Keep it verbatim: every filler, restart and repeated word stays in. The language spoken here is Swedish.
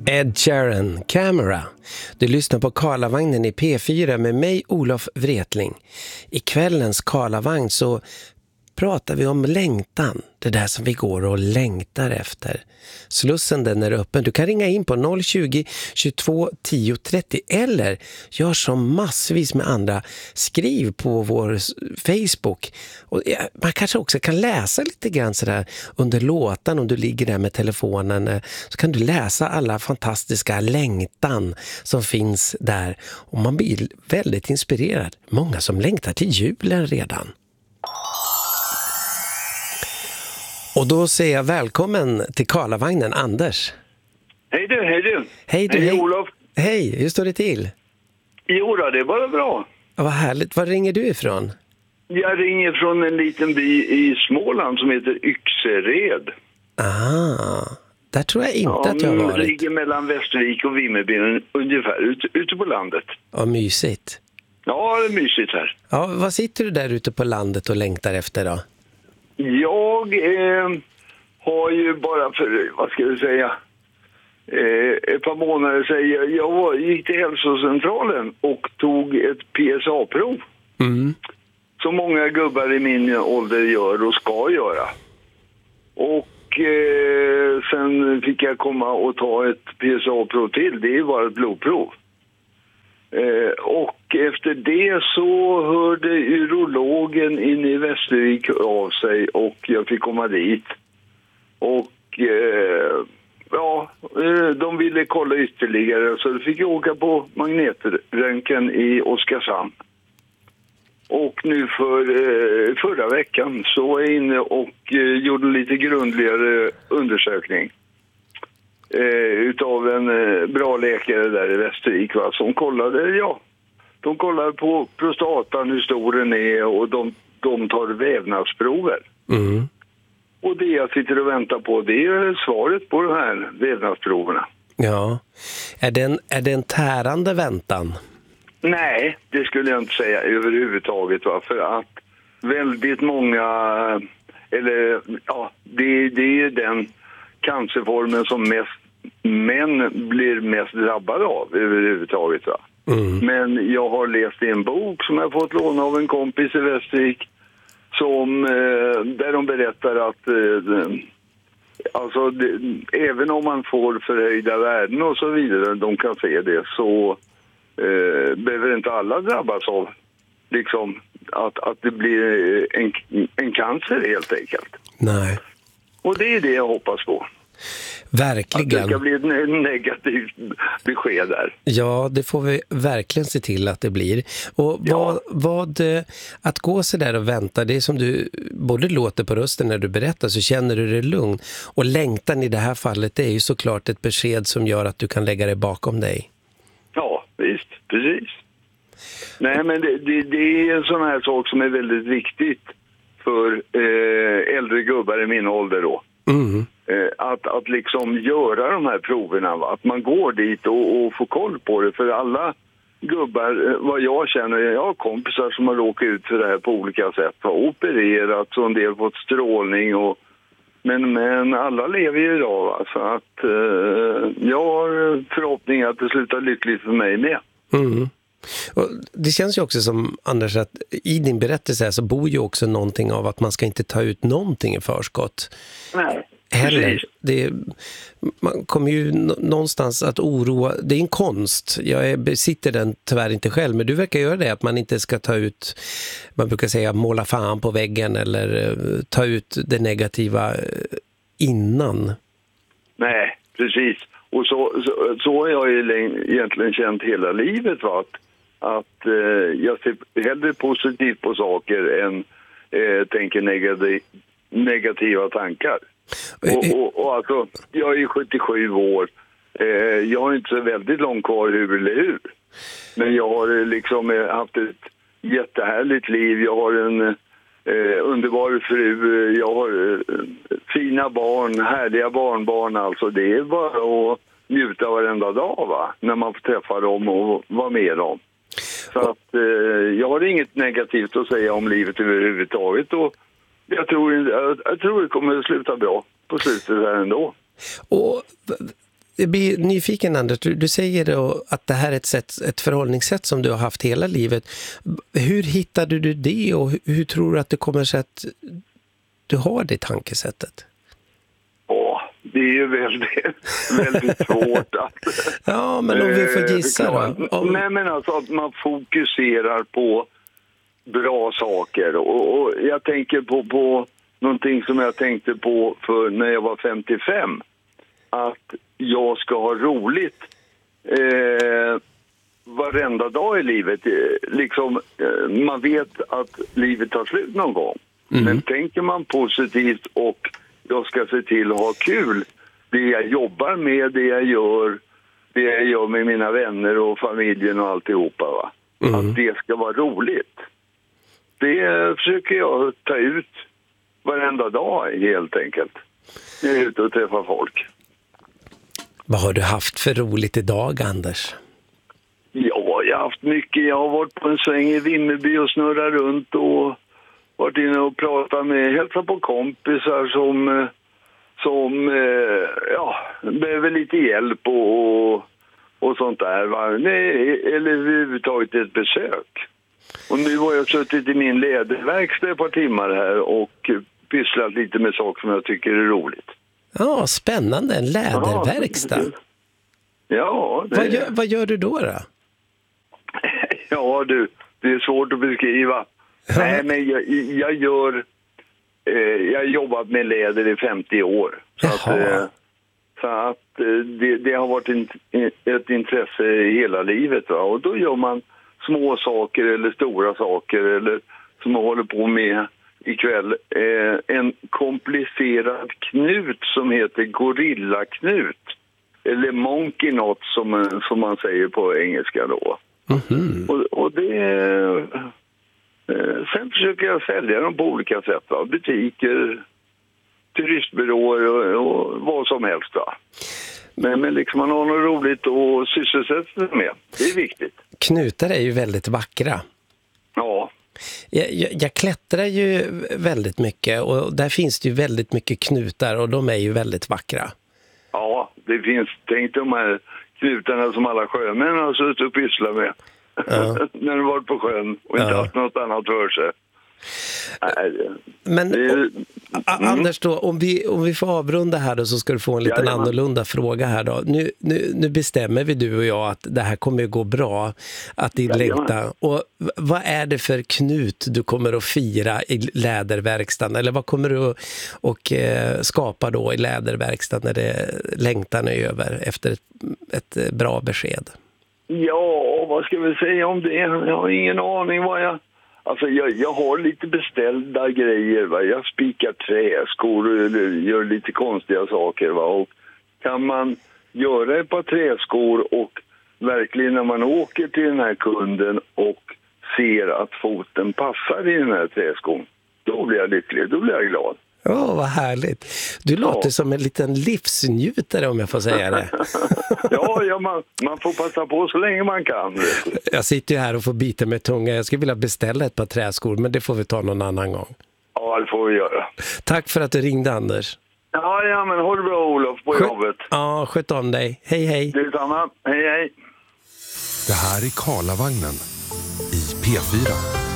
Ed Sheeran, Camera. Du lyssnar på Karlavagnen i P fyra med mig, Olof Wretling. I kvällens Karlavagn så pratar vi om längtan. Det där som vi går och längtar efter. Slussen den är öppen. Du kan ringa in på noll tjugo, tjugotvå, tio, trettio eller gör som massvis med andra. Skriv på vår Facebook. Och man kanske också kan läsa lite grann så där under låten om du ligger där med telefonen. Så kan du läsa alla fantastiska längtan som finns där. Och man blir väldigt inspirerad. Många som längtar till julen redan. Och då säger jag välkommen till Karlavagnen, Anders. Hej du, hej du. Hej du, hej, hej. Olof. Hej, hur står det till? Jo då, det är bara bra. Ja, vad härligt. Var ringer du ifrån? Jag ringer från en liten by i Småland som heter Yxered. Ah, där tror jag inte ja, att jag har varit. Det ligger mellan Västervik och Vimmerby ungefär, ute, ute på landet. Ja, mysigt. Ja, det är mysigt här. Ja, vad sitter du där ute på landet och längtar efter då? Jag eh, har ju bara för, vad ska jag säga, eh, ett par månader sedan, jag var, gick till hälsocentralen och tog ett P S A-prov. Mm. Som många gubbar i min ålder gör och ska göra. Och eh, sen fick jag komma och ta ett P S A-prov till, det är ju bara ett blodprov. Eh, och efter det så hörde urologen in i Västervik av sig och jag fick komma dit. Och eh, ja, eh, de ville kolla ytterligare så då fick jag åka på magnetröntgen i Oskarshamn. Och nu för eh, förra veckan så var jag inne och eh, gjorde lite grundligare undersökning. Eh, utav en eh, bra läkare där i Västervik, va, som kollade, ja, de kollade på prostatan, hur stor den är och de, de tar vävnadsprover. Mm. Och det jag sitter och väntar på, det är svaret på de här vävnadsproverna. Ja, är det en, är det en tärande väntan? Nej, det skulle jag inte säga överhuvudtaget, va, för att väldigt många, eller ja, det, det är den cancerformen som mest män blir mest drabbade av överhuvudtaget, va? Mm. Men jag har läst i en bok som jag fått låna av en kompis i Västervik som, eh, där de berättar att eh, alltså det, även om man får förhöjda värden och så vidare, de kan se det, så eh, behöver inte alla drabbas av liksom att, att det blir en, en cancer helt enkelt. Nej. Och det är det jag hoppas på. Verkligen. Att det ska bli ett negativt besked där. Ja, det får vi verkligen se till att det blir. Och vad, ja. vad att gå så där och vänta, det är som du både låter på rösten när du berättar, så känner du dig lugn. Och längtan i det här fallet, det är ju såklart ett besked som gör att du kan lägga det bakom dig. Ja, visst, precis. Nej, men det, det, det är en sån här sak som är väldigt viktigt för eh, äldre gubbar i min ålder då. Mm. Att, att liksom göra de här proverna, va? Att man går dit och, och får koll på det. För alla gubbar, vad jag känner, jag har kompisar som har råkat ut för det här på olika sätt. Har opererat och en del fått strålning. Och, men, men alla lever ju idag, va? Så att eh, jag har förhoppning att det slutar lyckligt för mig med. Mm. Och det känns ju också som, Anders, att i din berättelse här så bor ju också någonting av att man ska inte ta ut någonting i förskott. Nej. Heller. Det, man kommer ju någonstans att oroa. Det är en konst. Jag besitter den tyvärr inte själv, men du verkar göra det, att man inte ska ta ut, man brukar säga måla fan på väggen eller ta ut det negativa innan. Nej, precis. Och så, så, så har jag ju egentligen känt hela livet, va? Att, att eh, jag ser hellre positivt på saker än eh, tänker negativ, negativa tankar. Och, och, och alltså, jag är sjuttiosju år. Eh, jag har inte så väldigt långt kvar, hur eller hur. Men jag har liksom haft ett jättehärligt liv. Jag har en eh, underbar fru. Jag har eh, fina barn, härliga barnbarn. Alltså det är bara att njuta varenda dag, va? När man får träffa dem och vara med dem. Så att eh, jag har inget negativt att säga om livet överhuvudtaget. Och jag tror, jag, jag tror det kommer att sluta bra på slutet här ändå. Och Jag blir nyfiken, Anders. Du, du säger då att det här är ett, sätt, ett förhållningssätt som du har haft hela livet. Hur hittade du det och hur, hur tror du att det kommer sig att du har det tankesättet? Ja, det är ju väldigt, väldigt svårt att... Ja, men om vi får gissa då. Om... Nej, men alltså att man fokuserar på bra saker. Och, och jag tänker på, på någonting som jag tänkte på för när jag var femtiofem. Att jag ska ha roligt eh, varenda dag i livet. Liksom, eh, man vet att livet tar slut någon gång. Mm. Men tänker man positivt och jag ska se till att ha kul. Det jag jobbar med, det jag gör, det jag gör med mina vänner och familjen och alltihopa. Va? Mm. Att det ska vara roligt. Det försöker jag ta ut varenda dag helt enkelt. Jag är ute och träffar folk. Vad har du haft för roligt idag, Anders? Ja, jag har haft mycket. Jag har varit på en sväng i Vimmerby och snurrat runt och varit inne och pratat med, hälsat på kompisar som, som ja, behöver lite hjälp och, och sånt där. Va? Nej, eller överhuvudtaget ett besök. Och nu har jag suttit i min läderverkstad ett par timmar här och pysslat lite med saker som jag tycker är roligt. Ja, spännande. En läderverkstad. Ja. Det... Vad, gör, vad gör du då då? Ja du, det är svårt att beskriva. Ja. Nej, men jag, jag gör... Eh, jag har jobbat med läder i femtio år. Så Jaha. att, eh, så att eh, det, det har varit in, ett intresse hela livet. Va? Och då gör man små saker eller stora saker eller som man håller på med ikväll. Eh, en komplicerad knut som heter gorillaknut. Eller monkey knot som, som man säger på engelska då. Mm-hmm. Och, och det... Eh, sen försöker jag sälja dem på olika sätt. Va? Butiker, turistbyråer och, och vad som helst. Va? Men, men liksom man har något roligt och sysselsätta sig med. Det är viktigt. Knutar är ju väldigt vackra. Ja. Jag, jag, jag klättrar ju väldigt mycket och där finns det ju väldigt mycket knutar och de är ju väldigt vackra. Ja, det finns, tänk de här knutarna som alla sjömän har suttit och pysslat med. Ja. När de varit på sjön och inte ja. haft något annat för sig. Nej, men det, mm. Anders då, om vi, om vi får avrunda här då så ska du få en liten Jajamän. annorlunda fråga här då. Nu, nu, nu bestämmer vi du och jag att det här kommer att gå bra, att det längta. Och vad är det för knut du kommer att fira i läderverkstan? Eller vad kommer du att och, eh, skapa då i läderverkstan när det längtan är över efter ett, ett bra besked? Ja, vad ska vi säga om det? Jag har ingen aning vad jag... Alltså jag, jag har lite beställda grejer. Va? Jag spikar träskor och gör lite konstiga saker. Va? Och kan man göra ett par träskor och verkligen när man åker till den här kunden och ser att foten passar i den här träskon, då blir jag lycklig, då blir jag glad. Åh, oh, vad härligt. Du ja. låter som en liten livsnjutare om jag får säga det. ja, ja man, man får passa på så länge man kan. Jag sitter ju här och får bita med tunga. Jag skulle vilja beställa ett par träskor, men det får vi ta någon annan gång. Ja, det får vi göra. Tack för att du ringde, Anders. Ja, ja men ha det bra, Olof, på Skö- jobbet. Ja, sköt om dig. Hej, hej. Det är samma. Hej, hej. Det här är Karlavagnen i P fyra.